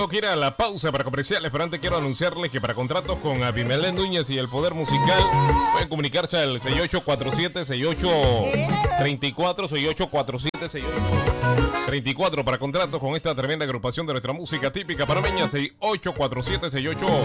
tengo que ir a la pausa para comerciales, pero antes quiero anunciarles que para contratos con Abimelech Núñez y el Poder Musical pueden comunicarse al 6847-6834, 6847-6834 para contratos con esta tremenda agrupación de nuestra música típica panameña, 6847-6834.